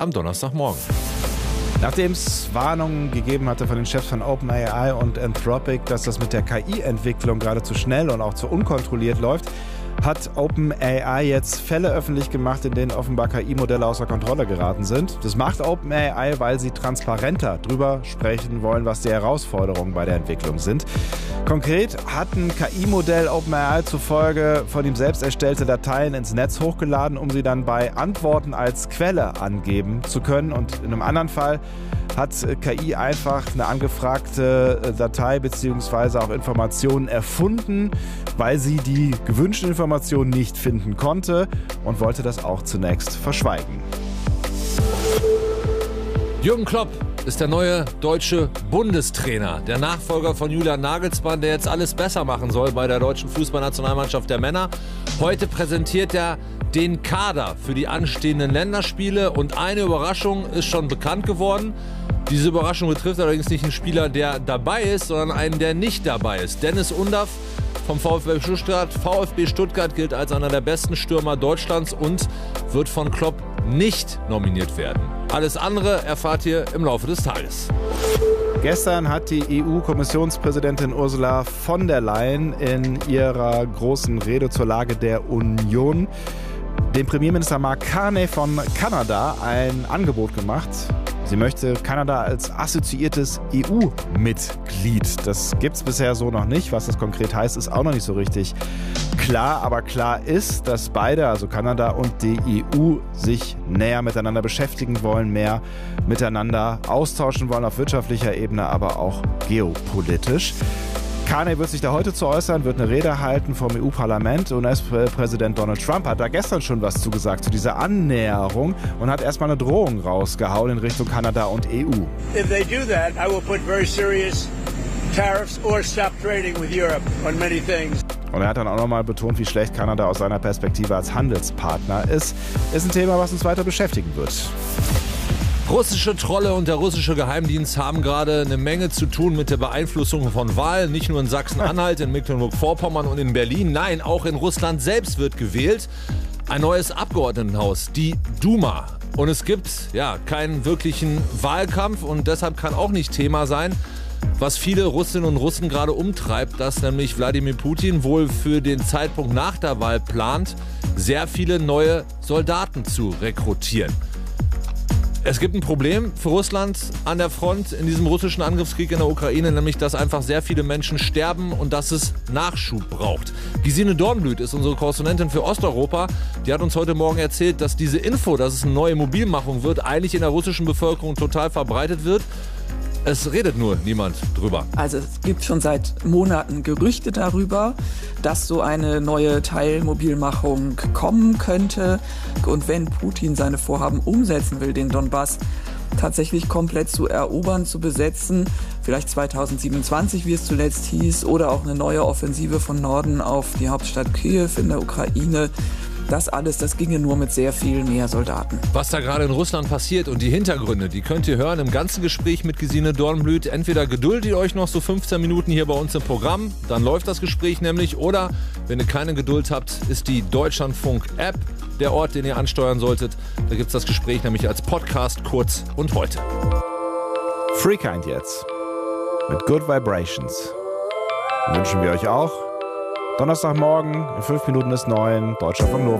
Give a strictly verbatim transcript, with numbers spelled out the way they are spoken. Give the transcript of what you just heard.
am Donnerstagmorgen. Nachdem es Warnungen gegeben hatte von den Chefs von OpenAI und Anthropic, dass das mit der K I-Entwicklung gerade zu schnell und auch zu unkontrolliert läuft, hat OpenAI jetzt Fälle öffentlich gemacht, in denen offenbar K I-Modelle außer Kontrolle geraten sind. Das macht OpenAI, weil sie transparenter drüber sprechen wollen, was die Herausforderungen bei der Entwicklung sind. Konkret hat ein K I-Modell OpenAI zufolge von ihm selbst erstellte Dateien ins Netz hochgeladen, um sie dann bei Antworten als Quelle angeben zu können. Und in einem anderen Fall hat K I einfach eine angefragte Datei bzw. auch Informationen erfunden, weil sie die gewünschten Informationen nicht finden konnte und wollte das auch zunächst verschweigen. Jürgen Klopp ist der neue deutsche Bundestrainer, der Nachfolger von Julian Nagelsmann, der jetzt alles besser machen soll bei der deutschen Fußballnationalmannschaft der Männer. Heute präsentiert er den Kader für die anstehenden Länderspiele und eine Überraschung ist schon bekannt geworden. Diese Überraschung betrifft allerdings nicht einen Spieler, der dabei ist, sondern einen, der nicht dabei ist. Dennis Undaff vom VfB Stuttgart. VfB Stuttgart gilt als einer der besten Stürmer Deutschlands und wird von Klopp nicht nominiert werden. Alles andere erfahrt ihr im Laufe des Tages. Gestern hat die E U-Kommissionspräsidentin Ursula von der Leyen in ihrer großen Rede zur Lage der Union dem Premierminister Mark Carney von Kanada ein Angebot gemacht. Sie möchte Kanada als assoziiertes E U-Mitglied. Das gibt es bisher so noch nicht. Was das konkret heißt, ist auch noch nicht so richtig klar. Aber klar ist, dass beide, also Kanada und die E U, sich näher miteinander beschäftigen wollen, mehr miteinander austauschen wollen auf wirtschaftlicher Ebene, aber auch geopolitisch. Carney wird sich da heute zu äußern, wird eine Rede halten vom E U-Parlament. U S-Präsident Donald Trump hat da gestern schon was zugesagt zu dieser Annäherung und hat erstmal eine Drohung rausgehauen in Richtung Kanada und E U. If they do that, I will put very serious tariffs or stop trading with Europe on many things. Und er hat dann auch nochmal betont, wie schlecht Kanada aus seiner Perspektive als Handelspartner ist. Ist ein Thema, was uns weiter beschäftigen wird. Russische Trolle und der russische Geheimdienst haben gerade eine Menge zu tun mit der Beeinflussung von Wahlen. Nicht nur in Sachsen-Anhalt, in Mecklenburg-Vorpommern und in Berlin. Nein, auch in Russland selbst wird gewählt. Ein neues Abgeordnetenhaus, die Duma. Und es gibt ja keinen wirklichen Wahlkampf und deshalb kann auch nicht Thema sein, was viele Russinnen und Russen gerade umtreibt, dass nämlich Wladimir Putin wohl für den Zeitpunkt nach der Wahl plant, sehr viele neue Soldaten zu rekrutieren. Es gibt ein Problem für Russland an der Front in diesem russischen Angriffskrieg in der Ukraine, nämlich dass einfach sehr viele Menschen sterben und dass es Nachschub braucht. Gesine Dornblüt ist unsere Korrespondentin für Osteuropa. Die hat uns heute Morgen erzählt, dass diese Info, dass es eine neue Mobilmachung wird, eigentlich in der russischen Bevölkerung total verbreitet wird. Es redet nur niemand drüber. Also es gibt schon seit Monaten Gerüchte darüber, dass so eine neue Teilmobilmachung kommen könnte. Und wenn Putin seine Vorhaben umsetzen will, den Donbass tatsächlich komplett zu erobern, zu besetzen, vielleicht zweitausendsiebenundzwanzig, wie es zuletzt hieß, oder auch eine neue Offensive von Norden auf die Hauptstadt Kiew in der Ukraine, das alles, das ginge nur mit sehr viel mehr Soldaten. Was da gerade in Russland passiert und die Hintergründe, die könnt ihr hören im ganzen Gespräch mit Gesine Dornblüt. Entweder geduldet ihr euch noch so fünfzehn Minuten hier bei uns im Programm, dann läuft das Gespräch nämlich. Oder, wenn ihr keine Geduld habt, ist die Deutschlandfunk-App der Ort, den ihr ansteuern solltet. Da gibt es das Gespräch nämlich als Podcast kurz und heute. Freekind jetzt mit Good Vibrations. Wünschen wir euch auch. Donnerstagmorgen, in fünf Minuten ist neun, Deutschlandfunk Nova.